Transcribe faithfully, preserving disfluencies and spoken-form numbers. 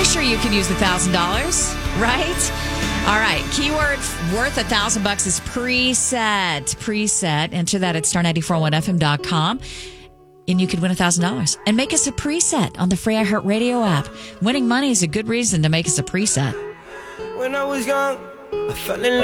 sure you can use the one thousand dollars, right? All right. Keyword worth a thousand bucks is preset. Preset. Enter that at star nine four one f m dot com. And you could win a thousand dollars. And make us a preset on the free iHeartRadio app. Winning money is a good reason to make us a preset. When I was young, I fell in love.